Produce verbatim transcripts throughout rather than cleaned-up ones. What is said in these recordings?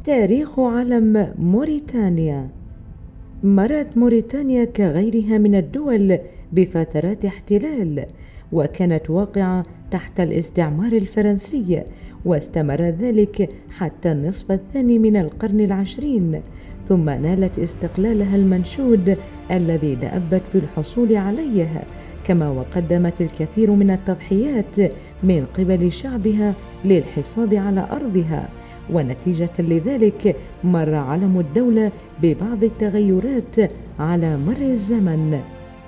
تاريخ علم موريتانيا. مرت موريتانيا كغيرها من الدول بفترات احتلال، وكانت واقعة تحت الاستعمار الفرنسي، واستمر ذلك حتى النصف الثاني من القرن العشرين، ثم نالت استقلالها المنشود الذي دأبت في الحصول عليه، كما وقدمت الكثير من التضحيات من قبل شعبها للحفاظ على أرضها. ونتيجة لذلك مر علم الدولة ببعض التغيرات على مر الزمن.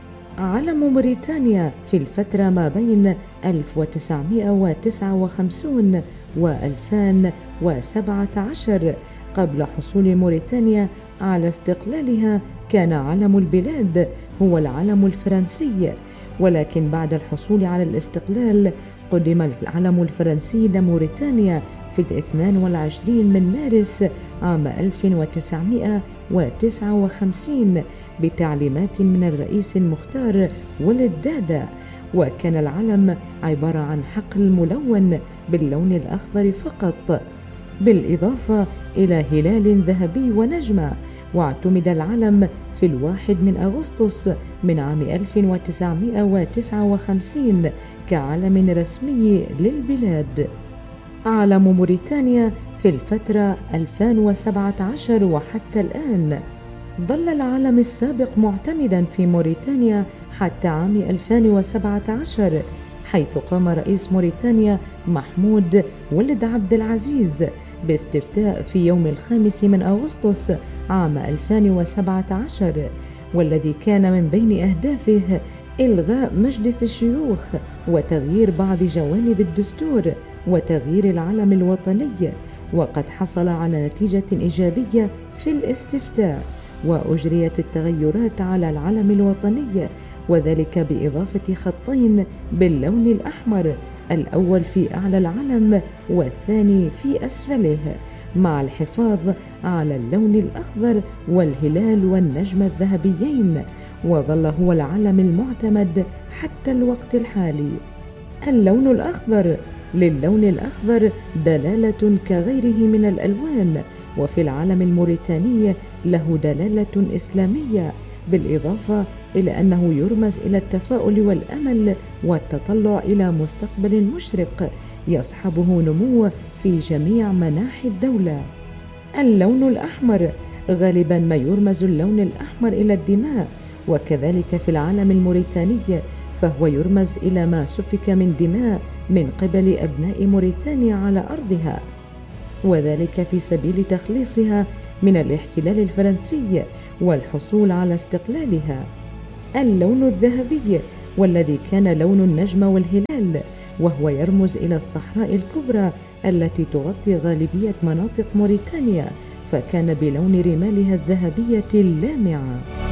علم موريتانيا في الفترة ما بين ألف وتسعمائة وتسعة وخمسين و ألفين وسبعة عشر، قبل حصول موريتانيا على استقلالها كان علم البلاد هو العلم الفرنسي، ولكن بعد الحصول على الاستقلال قدم العلم الفرنسي لموريتانيا في الاثنين والعشرين من مارس عام ألف وتسعمائة وتسعة وخمسين بتعليمات من الرئيس المختار ولد دادا، وكان العلم عبارة عن حقل ملون باللون الأخضر فقط، بالإضافة إلى هلال ذهبي ونجمة. واعتمد العلم في الواحد من أغسطس من عام ألف وتسعمائة وتسعة وخمسين كعلم رسمي للبلاد. علم موريتانيا في الفترة ألفين وسبعة عشر وحتى الآن. ظل العلم السابق معتمدا في موريتانيا حتى عام ألفين وسبعة عشر، حيث قام رئيس موريتانيا محمود ولد عبد العزيز باستفتاء في يوم الخامس من أغسطس عام ألفين وسبعة عشر، والذي كان من بين أهدافه إلغاء مجلس الشيوخ وتغيير بعض جوانب الدستور وتغيير العلم الوطني. وقد حصل على نتيجة إيجابية في الاستفتاء، وأجريت التغيرات على العلم الوطني، وذلك بإضافة خطين باللون الأحمر، الأول في أعلى العلم والثاني في أسفله، مع الحفاظ على اللون الأخضر والهلال والنجمة الذهبيين، وظل هو العلم المعتمد حتى الوقت الحالي. اللون الأخضر: للون الأخضر دلالة كغيره من الألوان، وفي العلم الموريتاني له دلالة إسلامية، بالإضافة إلى أنه يرمز إلى التفاؤل والأمل والتطلع إلى مستقبل مشرق يصحبه نمو في جميع مناحي الدولة. اللون الأحمر: غالبا ما يرمز اللون الأحمر إلى الدماء، وكذلك في العلم الموريتاني فهو يرمز إلى ما سفك من دماء من قبل أبناء موريتانيا على أرضها، وذلك في سبيل تخليصها من الاحتلال الفرنسي والحصول على استقلالها. اللون الذهبي، والذي كان لون النجمة والهلال، وهو يرمز إلى الصحراء الكبرى التي تغطي غالبية مناطق موريتانيا، فكان بلون رمالها الذهبية اللامعة.